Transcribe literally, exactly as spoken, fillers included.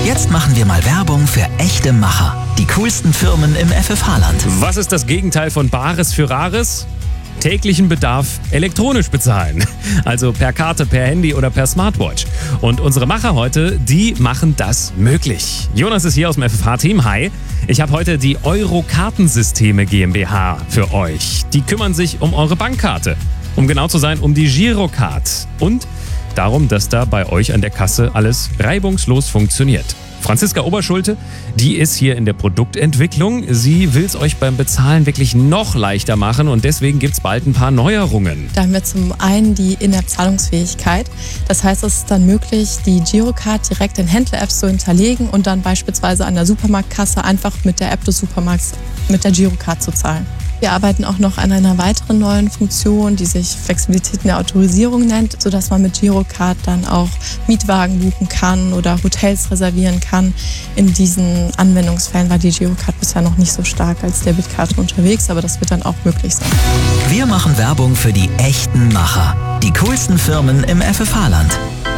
Jetzt machen wir mal Werbung für echte Macher. Die coolsten Firmen im F F H-Land. Was ist das Gegenteil von Bares für Rares? Täglichen Bedarf elektronisch bezahlen. Also per Karte, per Handy oder per Smartwatch. Und unsere Macher heute, die machen das möglich. Jonas ist hier aus dem F F H-Team. Hi. Ich habe heute die Euro-Kartensysteme GmbH für euch. Die kümmern sich um eure Bankkarte. Um genau zu sein, um die Girocard. Und darum, dass da bei euch an der Kasse alles reibungslos funktioniert. Franziska Oberschulte, die ist hier in der Produktentwicklung. Sie will es euch beim Bezahlen wirklich noch leichter machen und deswegen gibt es bald ein paar Neuerungen. Da haben wir zum einen die In-App-Zahlungsfähigkeit. Das heißt, es ist dann möglich, die Girocard direkt in Händler-Apps zu hinterlegen und dann beispielsweise an der Supermarktkasse einfach mit der App des Supermarkts mit der Girocard zu zahlen. Wir arbeiten auch noch an einer weiteren neuen Funktion, die sich Flexibilität in der Autorisierung nennt, sodass man mit Girocard dann auch Mietwagen buchen kann oder Hotels reservieren kann. In diesen Anwendungsfällen war die Girocard bisher noch nicht so stark als Debitkarte unterwegs, aber das wird dann auch möglich sein. Wir machen Werbung für die echten Macher. Die coolsten Firmen im F F H-Land.